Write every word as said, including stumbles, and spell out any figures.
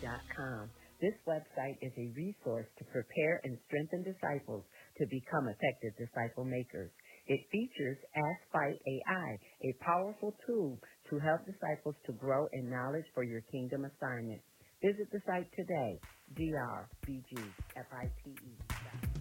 dot com. This website is a resource to prepare and strengthen disciples to become effective disciple makers. It features Ask Fight A I, a powerful tool to help disciples to grow in knowledge for your kingdom assignment. Visit the site today, D R B G F I T E dot com.